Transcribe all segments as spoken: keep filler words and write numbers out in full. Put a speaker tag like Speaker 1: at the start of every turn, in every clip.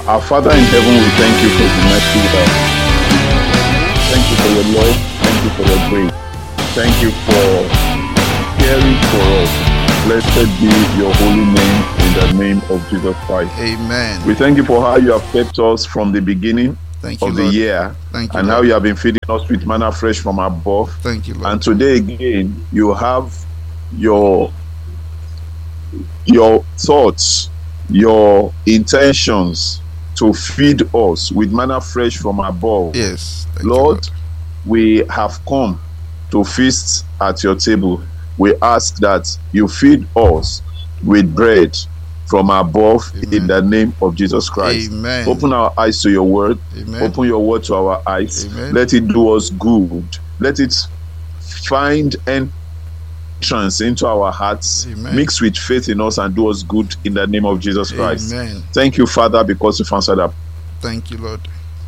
Speaker 1: Our Father in heaven, we thank you for the mercy of us. Thank you for your love. Thank you for your grace. Thank you for caring for us. Blessed be your holy name in the name of Jesus Christ.
Speaker 2: Amen.
Speaker 1: We thank you for how you have kept us from the beginning
Speaker 2: Thank you,
Speaker 1: of the
Speaker 2: Lord.
Speaker 1: year,
Speaker 2: Thank you,
Speaker 1: and
Speaker 2: Lord.
Speaker 1: how you have been feeding us with manna fresh from above.
Speaker 2: Thank you, Lord.
Speaker 1: And today again, you have your your thoughts, your intentions to feed us with manna fresh from above.
Speaker 2: Yes. Thank
Speaker 1: Lord,
Speaker 2: you, Lord.
Speaker 1: we have come to feast at your table. We ask that you feed us with bread from above.
Speaker 2: Amen.
Speaker 1: In the name of Jesus Christ.
Speaker 2: Amen.
Speaker 1: Open our eyes to your word.
Speaker 2: Amen.
Speaker 1: Open your word to our eyes.
Speaker 2: Amen.
Speaker 1: Let it do us good. Let it find entrance into our hearts.
Speaker 2: Amen.
Speaker 1: Mix with faith in us and do us good in the name of Jesus Christ.
Speaker 2: Amen.
Speaker 1: Thank you, Father, because you've answered our
Speaker 2: Thank you, Lord.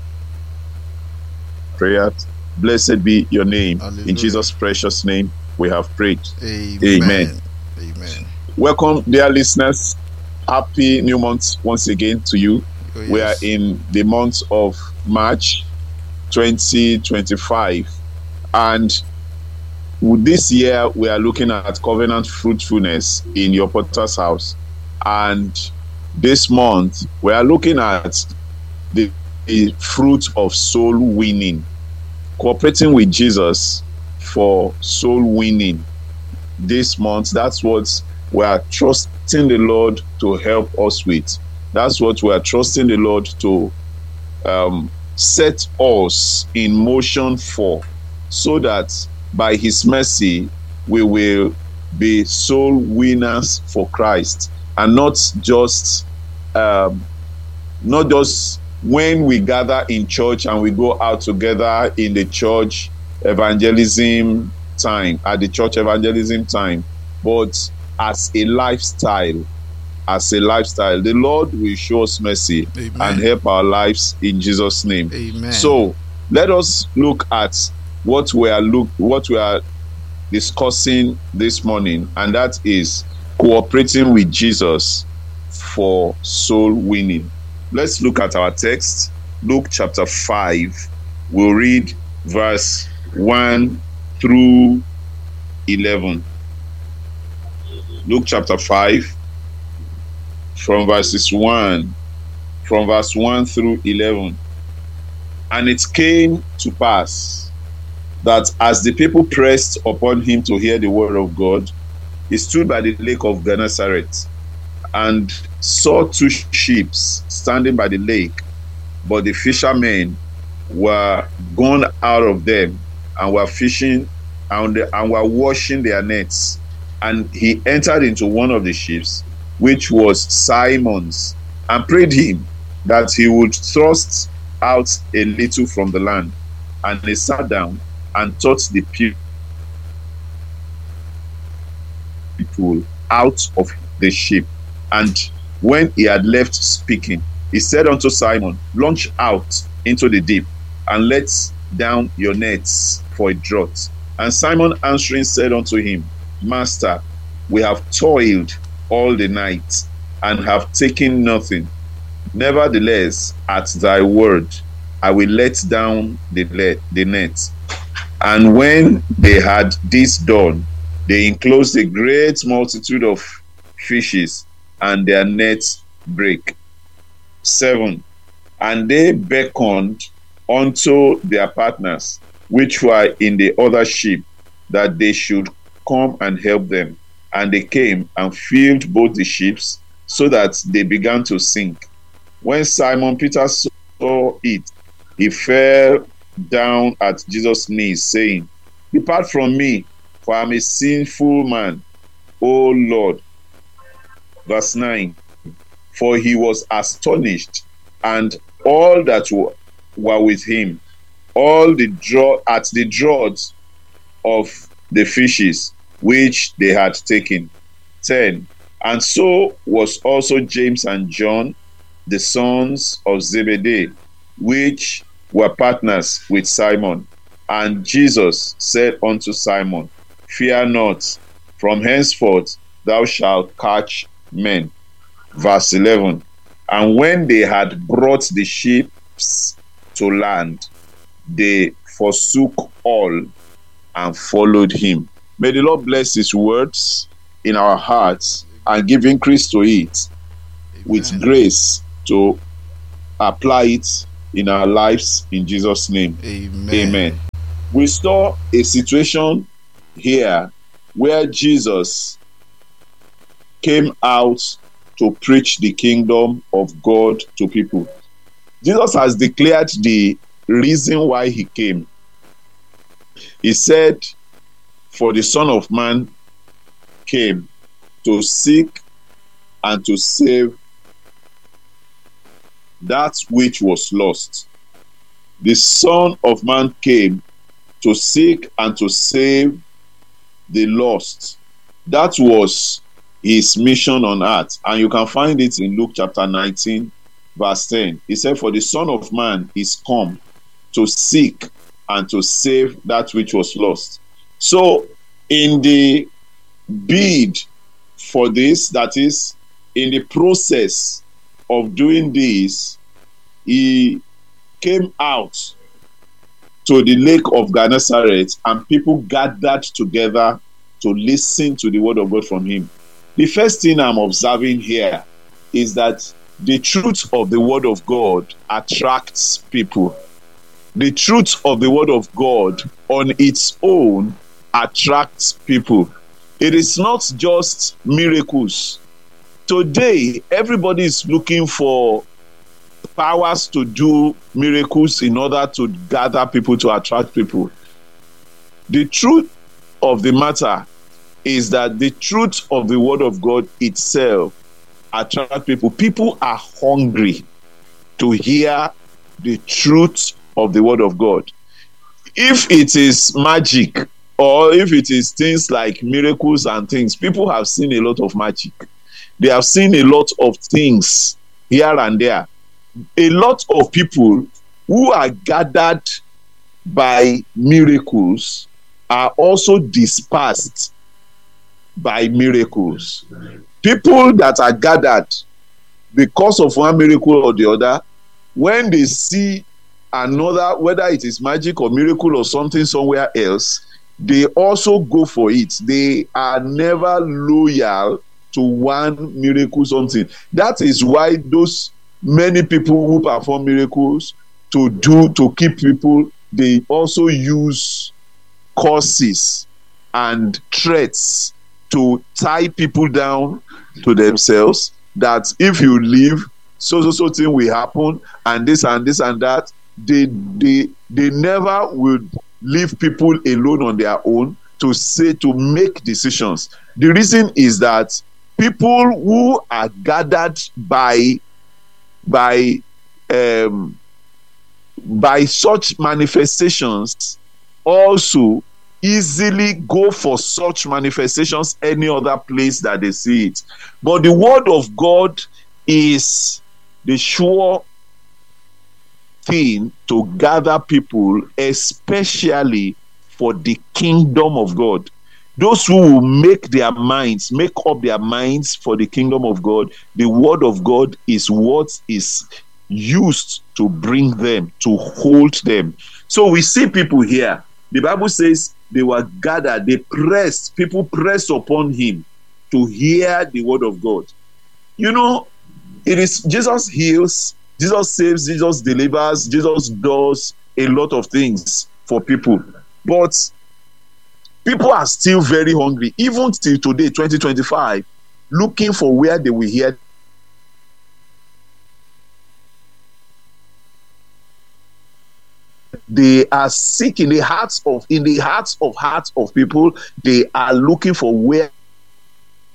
Speaker 1: prayer. Blessed be your name.
Speaker 2: Hallelujah.
Speaker 1: In Jesus' precious name, we have prayed.
Speaker 2: Amen.
Speaker 1: Amen.
Speaker 2: Amen.
Speaker 1: Welcome, dear listeners. Happy new month once again to you.
Speaker 2: Oh,
Speaker 1: We are
Speaker 2: yes.
Speaker 1: in the month of March twenty twenty-five, and this year we are looking at covenant fruitfulness in your Potter's house. And this month we are looking at the, the fruit of soul winning, cooperating with Jesus for soul winning. This month, that's what we are trusting the Lord to help us with. That's what we are trusting the Lord to um, set us in motion for, so that by his mercy we will be soul winners for Christ, and not just um, not just when we gather in church and we go out together in the church evangelism time, at the church evangelism time, but as a lifestyle. As a lifestyle, the Lord will show us mercy.
Speaker 2: Amen.
Speaker 1: And help our lives in Jesus' name.
Speaker 2: Amen.
Speaker 1: So let us look at what we are look what we are discussing this morning, and that is cooperating with Jesus for soul winning. Let's look at our text, Luke chapter five. We'll read verse one through eleven. Luke chapter five, from verses one, from verse one through eleven. And it came to pass that as the people pressed upon him to hear the word of God, he stood by the lake of Gennesaret and saw two ships standing by the lake, but the fishermen were gone out of them and were fishing and, and were washing their nets. And he entered into one of the ships, which was Simon's, and prayed him that he would thrust out a little from the land. And he sat down and taught the people out of the ship. And when he had left speaking, he said unto Simon, launch out into the deep, and let down your nets for a draught. And Simon answering said unto him, Master, we have toiled all the night and have taken nothing. Nevertheless, at thy word, I will let down the, let, the net. And when they had this done, they enclosed a great multitude of fishes, and their nets brake. Seven. And they beckoned unto their partners, which were in the other ship, that they should come and help them. And they came and filled both the ships, so that they began to sink. When Simon Peter saw it, he fell down at Jesus' knees, saying, Depart from me, for I am a sinful man, O Lord. Verse nine. For he was astonished, and all that were, were with him, all the draw at the draught of the fishes which they had taken. ten. And so was also James and John, the sons of Zebedee, which were partners with Simon. And Jesus said unto Simon, Fear not, from henceforth thou shalt catch men. Verse eleven. And when they had brought the ships to land, they forsook all and followed him. May the Lord bless his words in our hearts and give increase to it. Amen. With grace to apply it in our lives in Jesus' name.
Speaker 2: Amen.
Speaker 1: Amen. We saw a situation here where Jesus came out to preach the kingdom of God to people. Jesus has declared the reason why he came. He said, for the Son of Man came to seek and to save that which was lost. The Son of Man came to seek and to save the lost. That was his mission on earth. And you can find it in Luke chapter nineteen, verse ten. He said, for the Son of Man is come to seek and to save that which was lost. So in the bid for this, that is, in the process of doing this, he came out to the lake of Gennesaret, and people gathered together to listen to the word of God from him. The first thing I'm observing here is that the truth of the word of God attracts people. The truth of the word of God on its own attracts people. It is not just miracles. Today, everybody is looking for powers to do miracles in order to gather people, to attract people. The truth of the matter is that the truth of the word of God itself attracts people. People are hungry to hear the truth of the word of God. If it is magic, or if it is things like miracles and things, people have seen a lot of magic. They have seen a lot of things here and there. A lot of people who are gathered by miracles are also dispersed by miracles. People that are gathered because of one miracle or the other, when they see another, whether it is magic or miracle or something somewhere else, they also go for it. They are never loyal to one miracle something. That is why those many people who perform miracles to do to keep people, they also use curses and threats to tie people down to themselves, that if you leave, so so so thing will happen, and this and this and that. They they they never would leave people alone on their own to say, to make decisions. The reason is that people who are gathered by by um by such manifestations also easily go for such manifestations any other place that they see it. But the word of God is the sure thing to gather people, especially for the kingdom of God. Those who will make their minds, make up their minds for the kingdom of God, the word of God is what is used to bring them, to hold them. So we see people here. The Bible says they were gathered, they pressed, people pressed upon him to hear the word of God. You know, it is Jesus heals, Jesus saves, Jesus delivers, Jesus does a lot of things for people. But people are still very hungry, even till today, twenty twenty-five, looking for where they will hear. They are sick in the hearts of in the hearts of hearts of people. They are looking for where